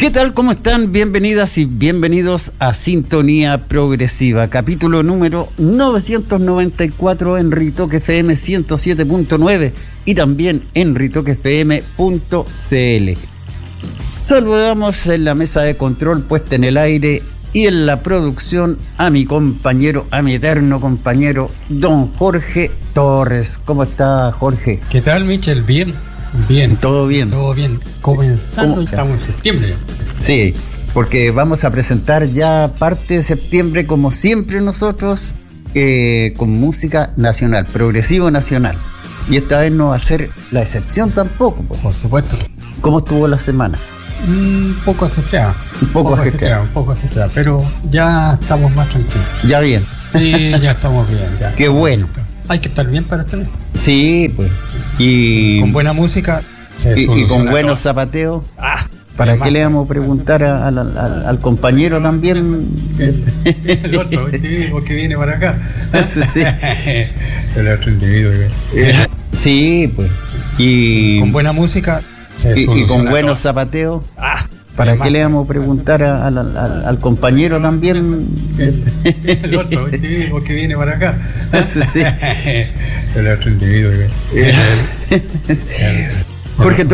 ¿Qué tal? ¿Cómo están? Bienvenidas y bienvenidos a Sintonía Progresiva, capítulo número 994 en Ritoque FM 107.9 y también en ritoquefm.cl. Saludamos en la mesa de control puesta en el aire y en la producción a mi compañero, a mi eterno compañero, don Jorge Torres. ¿Cómo está, Jorge? ¿Qué tal, Michel? Bien. Todo bien. Todo bien. Comenzando, estamos en septiembre. Sí, porque vamos a presentar ya parte de septiembre, como siempre nosotros, con música nacional, progresivo nacional. Y esta vez no va a ser la excepción tampoco. Por supuesto. ¿Cómo estuvo la semana? Un poco ajetreada. Un poco ajetreada, pero ya estamos más tranquilos. Ya bien. Sí, ya estamos bien. Ya. Qué bueno. Hay que estar bien para estar bien. Sí, pues. Y con buena música. Y con buenos zapateos. ¿Para qué le vamos a preguntar al compañero también? El otro individuo que viene para acá. Sí. El otro individuo. Sí, pues. Y con buena música. Y con buenos zapateos. ¿Para qué le vamos a preguntar al compañero también? El otro individuo que viene para acá. Sí. El otro individuo. Jorge,